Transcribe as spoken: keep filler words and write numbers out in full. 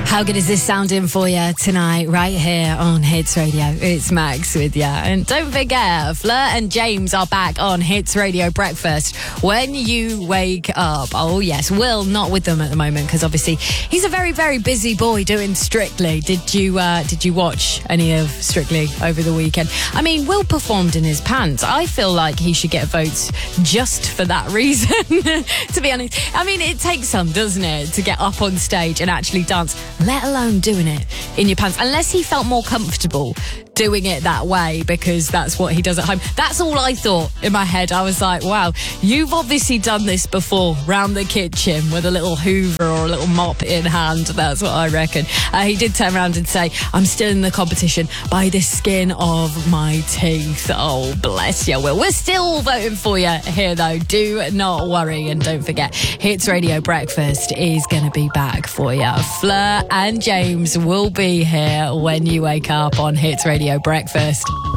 How good is this sounding for you tonight, right here on Hits Radio? It's Max with you. And don't forget, Fleur and James are back on Hits Radio Breakfast when you wake up. Oh, yes. Will not with them at the moment because obviously he's a very, very busy boy doing Strictly. Did you uh, did you watch any of Strictly over the weekend? I mean, Will performed in his pants. I feel like he should get votes just for that reason, to be honest. I mean, it takes some, doesn't it, to get up on stage and actually dance, let alone doing it in your pants, unless he felt more comfortable doing it that way because that's what he does at home. That's all I thought in my head. I was like, wow, you've obviously done this before round the kitchen with a little hoover or a little mop in hand. That's what I reckon. Uh, he did turn around and say, I'm still in the competition by the skin of my teeth. Oh, bless you, Will. We're still voting for you here, though. Do not worry. And don't forget, Hits Radio Breakfast is going to be back for you. Fleur and James will be here when you wake up on Hits Radio Breakfast.